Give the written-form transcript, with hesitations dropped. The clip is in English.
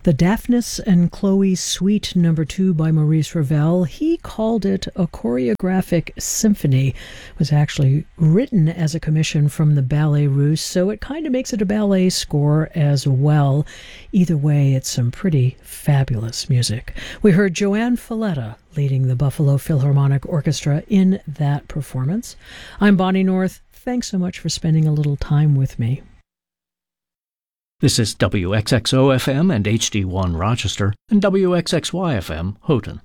The Daphnis and Chloe Suite No. 2 by Maurice Ravel, he called it a choreographic symphony. It was actually written as a commission from the Ballet Russe, so it kind of makes it a ballet score as well. Either way, it's some pretty fabulous music. We heard Joanne Falletta leading the Buffalo Philharmonic Orchestra in that performance. I'm Bonnie North. Thanks so much for spending a little time with me. This is WXXO-FM and HD1 Rochester and WXXY-FM Houghton.